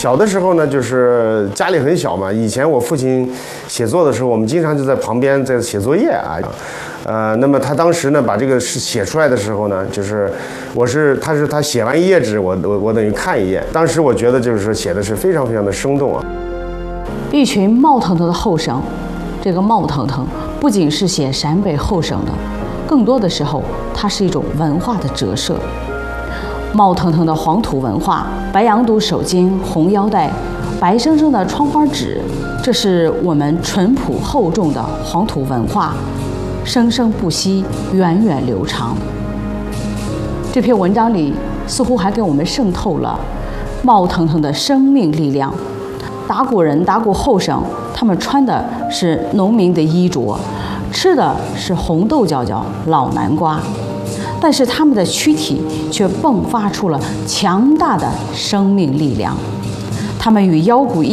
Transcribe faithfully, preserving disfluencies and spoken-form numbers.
小的时候呢，就是家里很小嘛，以前我父亲写作的时候，我们经常就在旁边在写作业啊。呃，那么他当时呢，把这个是写出来的时候呢，就是我是他是他写完一页纸，我我我等于看一页。当时我觉得就是说写的是非常非常的生动啊。 一群冒腾腾的后生，这个冒腾腾不仅是写陕北后省的，更多的时候它是一种文化的折射。冒腾腾的黄土文化，白羊肚手巾、红腰带，白生生的窗花纸，这是我们淳朴厚重的黄土文化。生生不息，源远流长。这篇文章里似乎还给我们渗透了冒腾腾的生命力量。打鼓人、打鼓后生，他们穿的是农民的衣着，吃的是红豆角角、老南瓜，但是他们的躯体却迸发出了强大的生命力量。他们与腰鼓一